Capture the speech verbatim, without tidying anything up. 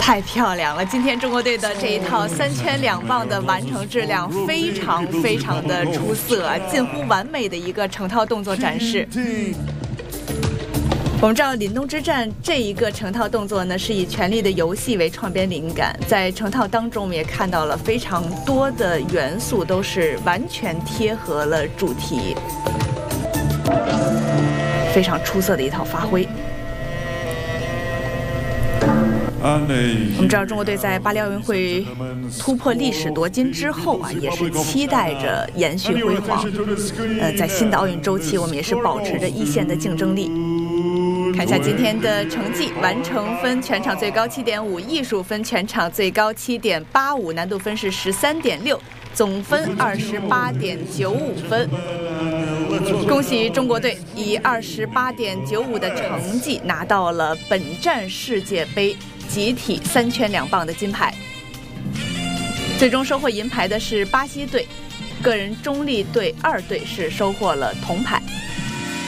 太漂亮了！今天中国队的这一套三圈两棒的完成质量非常非常的出色，近乎完美的一个成套动作展示。我们知道凛冬之战这一个成套动作呢，是以《权力的游戏》为创编灵感，在成套当中我们也看到了非常多的元素都是完全贴合了主题，非常出色的一套发挥。我们知道中国队在巴黎奥运会突破历史夺金之后啊，也是期待着延续辉煌。呃，在新的奥运周期，我们也是保持着一线的竞争力。看一下今天的成绩：完成分全场最高七点五，艺术分全场最高七点八五，难度分是十三点六，总分二十八点九五分。恭喜中国队以二十八点九五的成绩拿到了本站世界杯集体三圈两棒的金牌。最终收获银牌的是巴西队，个人中立队二队是收获了铜牌。